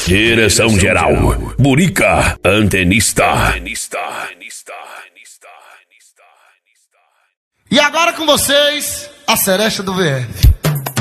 Direção geral, Burica, antenista. E agora com vocês, a Seresta do VF.